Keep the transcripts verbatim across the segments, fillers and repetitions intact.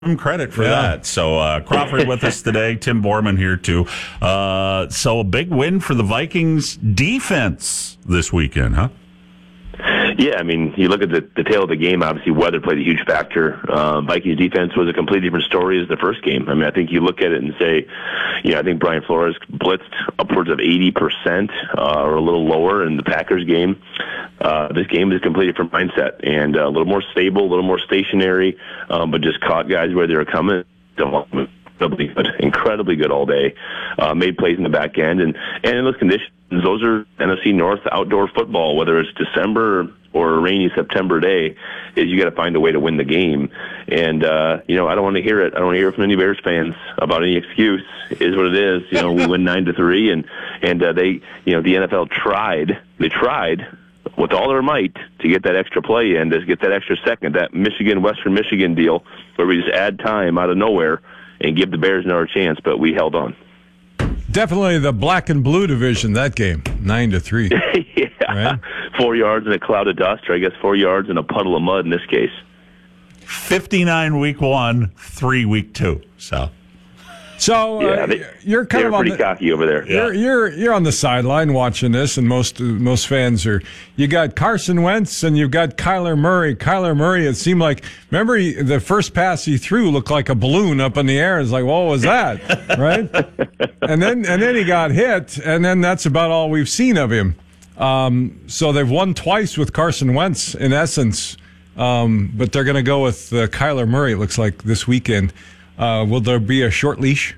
him credit for Yeah. that. So uh, Crawford with us today, Tim Borman here too. Uh, so a big win for the Vikings defense this weekend, huh? Yeah, I mean, you look at the, the tail of the game, obviously weather played a huge factor. Uh, Vikings defense was a completely different story as the first game. I mean, I think you look at it and say, you know, I think Brian Flores blitzed upwards of eighty percent uh, or a little lower in the Packers game. Uh, this game is a completely different mindset and uh, a little more stable, a little more stationary, um, but just caught guys where they were coming. Incredibly good, incredibly good all day. Uh, made plays in the back end, and, and in those conditions, those are N F C North outdoor football. Whether it's December or a rainy September day, is you got to find a way to win the game. And uh, you know, I don't want to hear it. I don't want to hear it from any Bears fans about any excuse. It is what it is. You know, we win nine to three, and and uh, they, you know, the N F L tried. They tried with all their might to get that extra play in, to get that extra second, that Michigan Western Michigan deal, where we just add time out of nowhere and give the Bears another chance, but we held on. Definitely the black and blue division, that game, nine to three. Yeah. Right? Four yards in a cloud of dust, or I guess four yards in a puddle of mud in this case. fifty-nine week one, three week two. So, so uh, yeah, they, you're kind they're of on pretty the, cocky over there. You're you're you're on the sideline watching this, and most most fans are. You got Carson Wentz and you've got Kyler Murray. Kyler Murray, it seemed like. Remember he, the first pass he threw looked like a balloon up in the air. It's like, what was that, right? And then and then he got hit, and then that's about all we've seen of him. Um, so they've won twice with Carson Wentz, in essence, um, but they're going to go with uh, Kyler Murray. It looks like this weekend. Uh, will there be a short leash?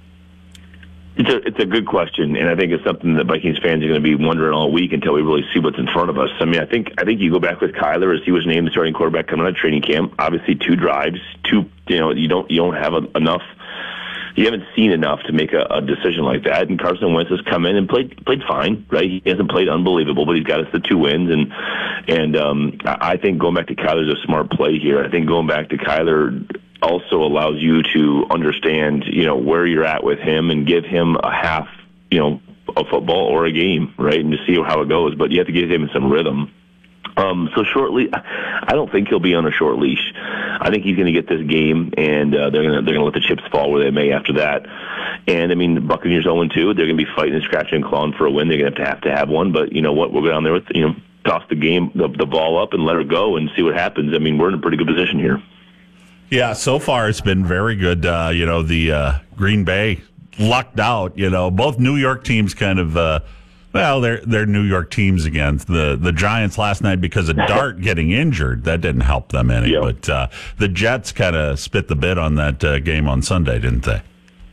It's a it's a good question, and I think it's something that Vikings fans are going to be wondering all week until we really see what's in front of us. I mean, I think I think you go back with Kyler as he was named the starting quarterback coming out of training camp. Obviously, two drives, two you know you don't you don't have a, enough. You haven't seen enough to make a, a decision like that. And Carson Wentz has come in and played played fine, right? He hasn't played unbelievable, but he's got us the two wins. And and um, I think going back to Kyler is a smart play here. I think going back to Kyler also allows you to understand, you know, where you're at with him and give him a half, you know, a football or a game, right? And to see how it goes. But you have to give him some rhythm. Um, so shortly, I don't think he'll be on a short leash. I think he's going to get this game, and uh, they're going to they're going to let the chips fall where they may after that. And I mean, the Buccaneers oh and two. They're going to be fighting and scratching and clawing for a win. They're going to have to have to have one. But you know what? We'll go down there with you know toss the game the, the ball up and let her go and see what happens. I mean, we're in a pretty good position here. yeah, so far it's been very good. Uh, you know, the uh, Green Bay lucked out. You know, both New York teams kind of. Uh, Well, they're they're New York teams again. The the Giants last night because of Dart getting injured, that didn't help them any. Yep. But uh, the Jets kind of spit the bit on that uh, game on Sunday, didn't they?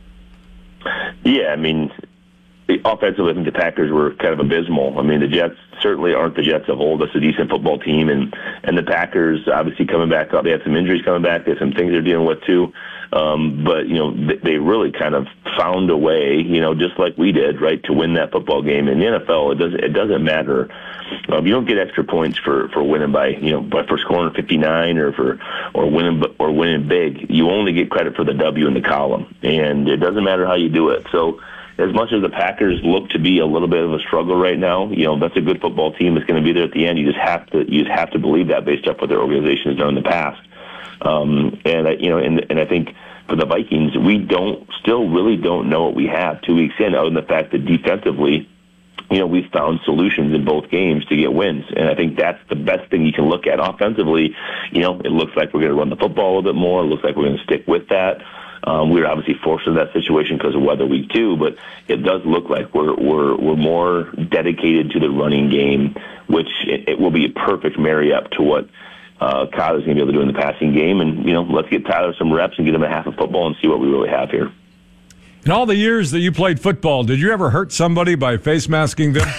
Yeah, I mean, offensively, I think the Packers were kind of abysmal. I mean, the Jets certainly aren't the Jets of old. That's a decent football team, and and the Packers obviously coming back up. They had some injuries coming back. They had some things they're dealing with too. Um, but, you know, they, they really kind of found a way, you know, just like we did, right, to win that football game. In the N F L, it doesn't, it doesn't matter. Um, you don't get extra points for, for winning by, you know, by for scoring fifty-nine or for, or winning, or winning big. You only get credit for the W in the column. And it doesn't matter how you do it. So as much as the Packers look to be a little bit of a struggle right now, you know, that's a good football team that's going to be there at the end. You just have to, you just have to believe that based off what their organization has done in the past. Um, and, I, you know, and, and I think for the Vikings, we don't, still really don't know what we have two weeks in, other than the fact that defensively, you know, we've found solutions in both games to get wins. And I think that's the best thing you can look at. Offensively, you know, it looks like we're going to run the football a little bit more. It looks like we're going to stick with that. Um, we were obviously forced into that situation because of weather week two, but it does look like we're we're we're more dedicated to the running game, which it, it will be a perfect marry-up to what Uh, Kyler's going to be able to do in the passing game. And, you know, let's get Tyler some reps and get him a half of football and see what we really have here. In all the years that you played football, did you ever hurt somebody by face masking them?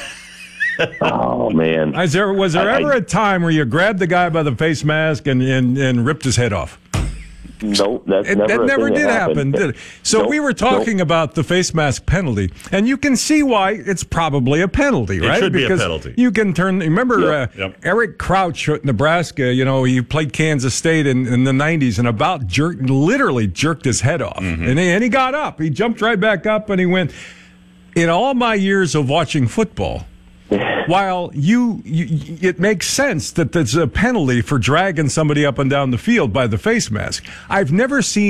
Oh, man. Is there, was there I, ever I, a time where you grabbed the guy by the face mask and, and, and ripped his head off? No, that's it, never that a never thing did that happen, happened. did it? So nope, we were talking nope. about the face mask penalty, and you can see why it's probably a penalty, It right? should be a because penalty. You can turn. Remember Yep, uh, yep. Eric Crouch at Nebraska? You know, he played Kansas State in, in the nineties, and about jerked, literally jerked his head off, Mm-hmm. and he, and he got up. He jumped right back up, and he went. In all my years of watching football, while you, you, it makes sense that there's a penalty for dragging somebody up and down the field by the face mask. I've never seen